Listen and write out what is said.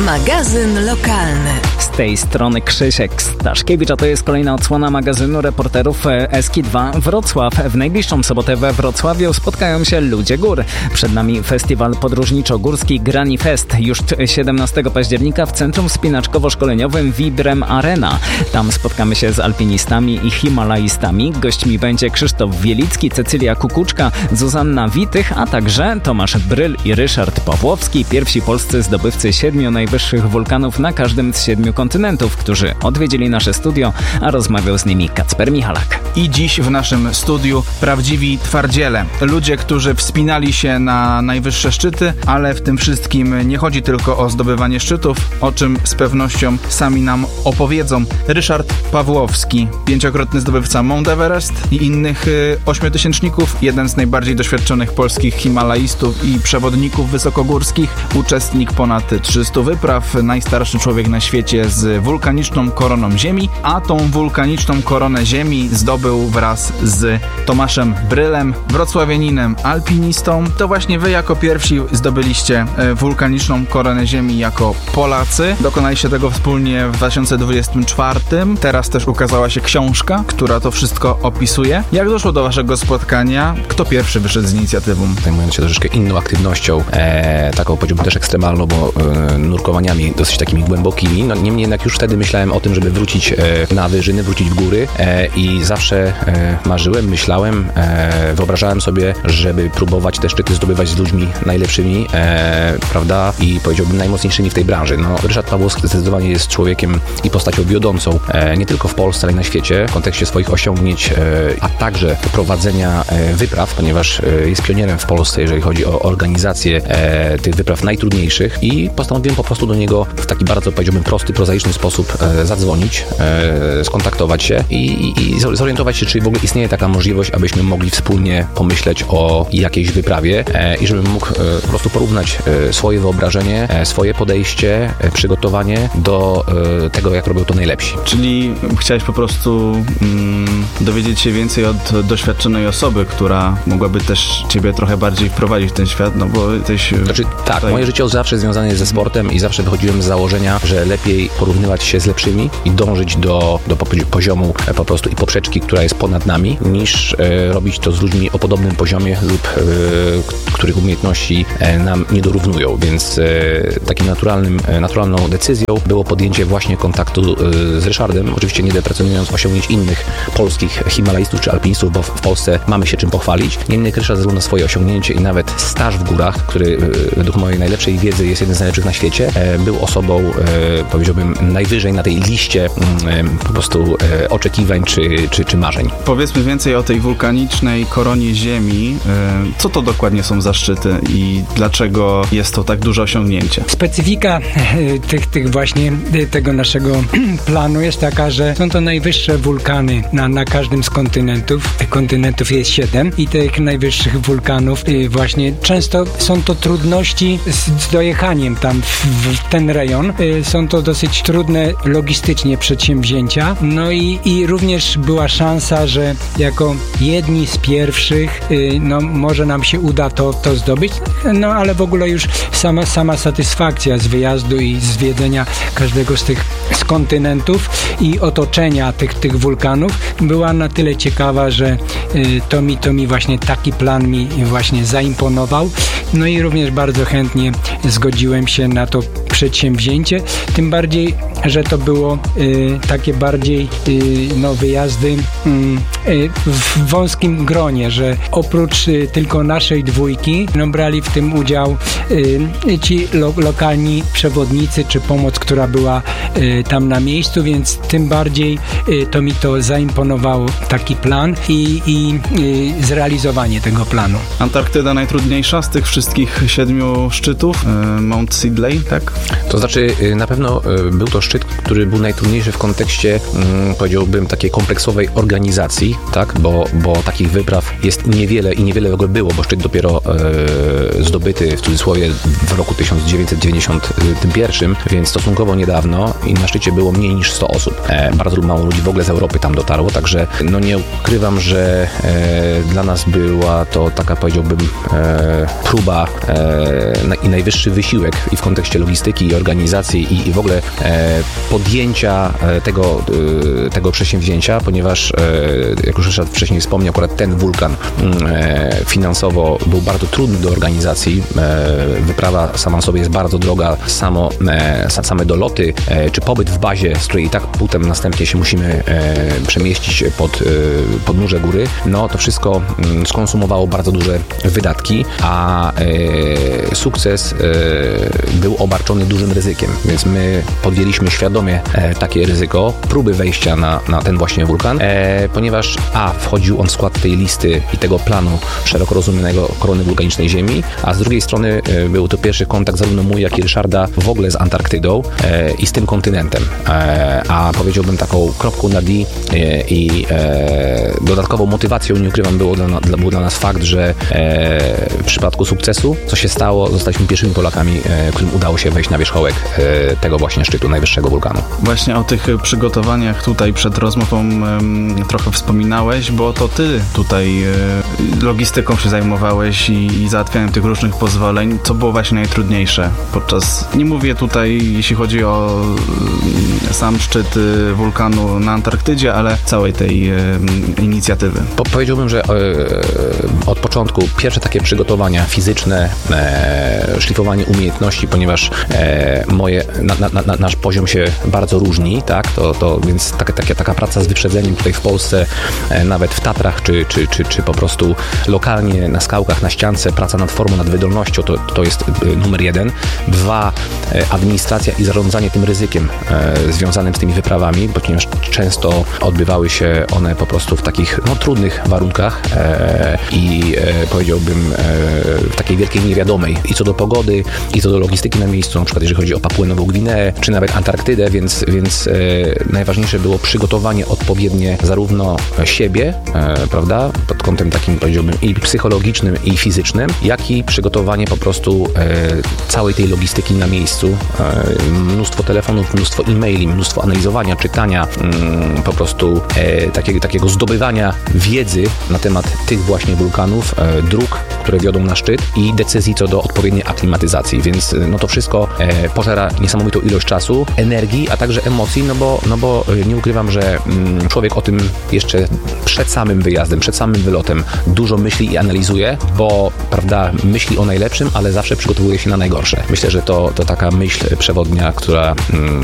Magazyn lokalny. Z tej strony Krzysiek Staszkiewicz, a to jest kolejna odsłona magazynu reporterów Eski2 Wrocław. W najbliższą sobotę we Wrocławiu spotkają się ludzie gór. Przed nami festiwal podróżniczo-górski Granifest. Już 17 października w centrum wspinaczkowo-szkoleniowym Vibrem Arena. Tam spotkamy się z alpinistami i himalaistami. Gośćmi będzie Krzysztof Wielicki, Cecylia Kukuczka, Zuzanna Witych, a także Tomasz Bryl i Ryszard Pawłowski, pierwsi polscy zdobywcy 7 najwyższych wulkanów na każdym z 7 kontynentów, którzy odwiedzili nasze studio, a rozmawiał z nimi Kacper Michalak. I dziś w naszym studiu prawdziwi twardziele. Ludzie, którzy wspinali się na najwyższe szczyty, ale w tym wszystkim nie chodzi tylko o zdobywanie szczytów, o czym z pewnością sami nam opowiedzą. Ryszard Pawłowski, 5-krotny zdobywca Mount Everest i innych 8-tysięczników, jeden z najbardziej doświadczonych polskich himalaistów i przewodników wysokogórskich, uczestnik ponad 300 wypraw, najstarszy człowiek na świecie z wulkaniczną koroną Ziemi, a tą wulkaniczną koronę Ziemi zdobył wraz z Tomaszem Brylem, wrocławianinem, alpinistą. To właśnie wy jako pierwsi zdobyliście wulkaniczną koronę Ziemi jako Polacy. Dokonaliście tego wspólnie w 2024. Teraz też ukazała się książka, która to wszystko opisuje. Jak doszło do waszego spotkania? Kto pierwszy wyszedł z inicjatywą? Zajmując się troszeczkę inną aktywnością, taką powiedziałbym też ekstremalną, bo nurkowaniami dosyć takimi głębokimi. No, niemniej jednak już wtedy myślałem o tym, żeby wrócić na wyżyny, wrócić w góry i zawsze marzyłem, myślałem, wyobrażałem sobie, żeby próbować te szczyty zdobywać z ludźmi najlepszymi, prawda, i powiedziałbym najmocniejszymi w tej branży. No, Ryszard Pawłowski zdecydowanie jest człowiekiem i postacią wiodącą, nie tylko w Polsce, ale i na świecie, w kontekście swoich osiągnięć, a także prowadzenia wypraw, ponieważ jest pionierem w Polsce, jeżeli chodzi o organizację tych wypraw najtrudniejszych, i postanowiłem po prostu do niego w taki bardzo, powiedziałbym, prosty, prozaiczny sposób zadzwonić, skontaktować się i zorientować się, czy w ogóle istnieje taka możliwość, abyśmy mogli wspólnie pomyśleć o jakiejś wyprawie i żebym mógł po prostu porównać swoje wyobrażenie, swoje podejście, przygotowanie do tego, jak robią to najlepsi. Czyli chciałeś po prostu dowiedzieć się więcej od doświadczonej osoby, która mogłaby też ciebie trochę bardziej wprowadzić w ten świat, no bo jesteś... Znaczy, tak, tutaj... moje życie od zawsze związane jest ze sportem i zawsze wychodziłem z założenia, że lepiej porównywać się z lepszymi i dążyć do poziomu po prostu i poprzeczki, która jest ponad nami, niż robić to z ludźmi o podobnym poziomie lub których umiejętności nam nie dorównują, więc takim naturalną decyzją było podjęcie właśnie kontaktu z Ryszardem, oczywiście nie deprecjonując osiągnięć innych polskich himalaistów czy alpinistów, bo w Polsce mamy się czym pochwalić. Niemniej Ryszard ze względu na swoje osiągnięcie i nawet staż w górach, który według mojej najlepszej wiedzy jest jeden z najlepszych na świecie, był osobą, powiedziałbym, najwyżej na tej liście po prostu oczekiwań czy marzeń. Powiedzmy więcej o tej wulkanicznej koronie Ziemi. Co to dokładnie są za szczyty i dlaczego jest to tak duże osiągnięcie? Specyfika tego naszego planu jest taka, że są to najwyższe wulkany na każdym z kontynentów. Tych kontynentów jest 7 i tych najwyższych wulkanów właśnie często są to trudności z dojechaniem tam w ten rejon. Są to dosyć trudne logistycznie przedsięwzięcia. No i również była szansa, że jako jedni z pierwszych może nam się uda to zdobyć. No ale w ogóle już sama satysfakcja z wyjazdu i zwiedzenia każdego z kontynentów i otoczenia tych wulkanów była na tyle ciekawa, że to mi właśnie taki plan mi właśnie zaimponował. No i również bardzo chętnie zgodziłem się na to przedsięwzięcie, tym bardziej, że to było takie bardziej wyjazdy w wąskim gronie, że oprócz tylko naszej dwójki brali w tym udział ci lokalni przewodnicy czy pomoc, która była tam na miejscu, więc tym bardziej to mi to zaimponowało, taki plan i zrealizowanie tego planu. Antarktyda najtrudniejsza z tych wszystkich 7 szczytów? Mount Sidley, tak? To znaczy na pewno był to szczyt, który był najtrudniejszy w kontekście, powiedziałbym, takiej kompleksowej organizacji, tak? Bo takich wypraw jest niewiele i niewiele w ogóle było, bo szczyt dopiero zdobyty w cudzysłowie w roku 1991, więc stosunkowo niedawno i na szczycie było mniej niż 100 osób. Bardzo mało ludzi w ogóle z Europy tam dotarło, także nie ukrywam, że dla nas była to taka, powiedziałbym, próba i najwyższy wysiłek i w kontekście logistycznym, logistyki i organizacji i w ogóle podjęcia tego przedsięwzięcia, ponieważ jak już Ryszard wcześniej wspomniał, akurat ten wulkan finansowo był bardzo trudny do organizacji. Wyprawa sama sobie jest bardzo droga, same doloty, czy pobyt w bazie, z której i tak potem następnie się musimy przemieścić pod podnóże góry, no to wszystko skonsumowało bardzo duże wydatki, a sukces był obarczony dużym ryzykiem, więc my podjęliśmy świadomie takie ryzyko próby wejścia na ten właśnie wulkan, ponieważ wchodził on w skład tej listy i tego planu szeroko rozumianego korony wulkanicznej Ziemi, a z drugiej strony był to pierwszy kontakt zarówno mój, jak i Ryszarda w ogóle z Antarktydą i z tym kontynentem. A powiedziałbym taką kropką na D i dodatkową motywacją, nie ukrywam, był dla nas fakt, że w przypadku sukcesu, co się stało, zostaliśmy pierwszymi Polakami, którym udało się wejść na wierzchołek tego właśnie szczytu najwyższego wulkanu. Właśnie o tych przygotowaniach tutaj przed rozmową trochę wspominałeś, bo to ty tutaj logistyką się zajmowałeś i załatwianiem tych różnych pozwoleń. Co było właśnie najtrudniejsze podczas, nie mówię tutaj, jeśli chodzi o sam szczyt wulkanu na Antarktydzie, ale całej tej inicjatywy? Powiedziałbym, że od początku pierwsze takie przygotowania fizyczne, szlifowanie umiejętności, ponieważ nasz poziom się bardzo różni, tak? Więc taka praca z wyprzedzeniem tutaj w Polsce, nawet w Tatrach, czy po prostu lokalnie na skałkach, na ściance, praca nad formą, nad wydolnością, to jest numer 1. 2, administracja i zarządzanie tym ryzykiem związanym z tymi wyprawami, ponieważ często odbywały się one po prostu w takich trudnych warunkach i powiedziałbym w takiej wielkiej niewiadomej i co do pogody, i co do logistyki na miejscu, na przykład jeżeli chodzi o Papuę Nową Gwineę, czy nawet Antarktydę, więc najważniejsze było przygotowanie odpowiednie zarówno siebie, prawda, pod kątem takim, powiedziałbym, i psychologicznym, i fizycznym, jak i przygotowanie po prostu całej tej logistyki na miejscu. Mnóstwo telefonów, mnóstwo e-maili, mnóstwo analizowania, czytania, po prostu takiego zdobywania wiedzy na temat tych właśnie wulkanów, dróg, które wiodą na szczyt i decyzji co do odpowiedniej aklimatyzacji, więc to wszystko pożera niesamowitą ilość czasu, energii, a także emocji, no bo nie ukrywam, że człowiek o tym jeszcze przed samym wyjazdem, przed samym wylotem dużo myśli i analizuje, bo prawda, myśli o najlepszym, ale zawsze przygotowuje się na najgorsze. Myślę, że to taka myśl przewodnia, która